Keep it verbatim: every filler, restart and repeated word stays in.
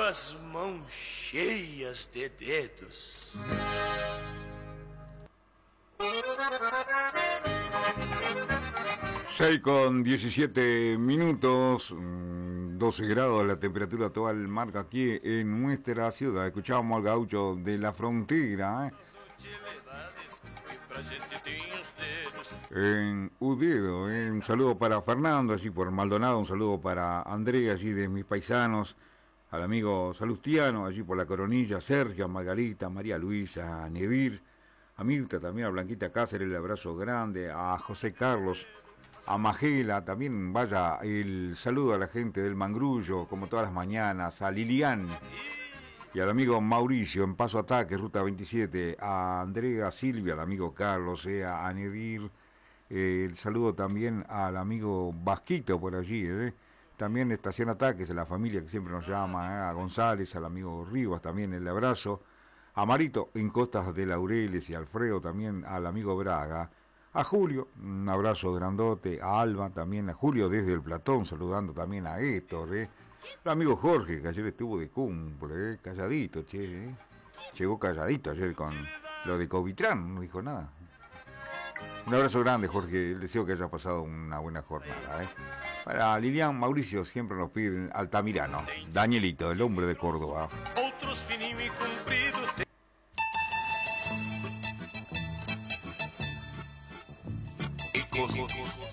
as mãos cheias de dedos. seis con diecisiete minutos, doce grados la temperatura actual marca aquí en nuestra ciudad. Escuchábamos al gaucho de la frontera, ¿eh? En Udedo, ¿eh? Un saludo para Fernando, allí por Maldonado, un saludo para Andrea, allí de mis paisanos, al amigo Salustiano, allí por la Coronilla, Sergio, Margarita, María Luisa, Nedir, a Mirta también, a Blanquita Cáceres, el abrazo grande, a José Carlos, a Magela, también vaya el saludo a la gente del Mangrullo, como todas las mañanas, a Lilian y al amigo Mauricio en Paso Ataque, Ruta veintisiete, a Andrea, Silvia, al amigo Carlos, eh, a Nedir, eh, el saludo también al amigo Vasquito por allí, eh, también Estación Ataques, a la familia que siempre nos llama, eh, a González, al amigo Rivas también el abrazo, a Marito en Costas de Laureles y a Alfredo también, al amigo Braga, a Julio, un abrazo grandote, a Alba también, a Julio desde el Platón, saludando también a Héctor, eh. El amigo Jorge, que ayer estuvo de cumple, eh, calladito, che, eh. Llegó calladito ayer con lo de Covitrán, no dijo nada. Un abrazo grande, Jorge, el deseo que haya pasado una buena jornada, eh. Para Lilian, Mauricio siempre nos piden Altamirano, Danielito, el hombre de Córdoba. Outros fininho e comprido. E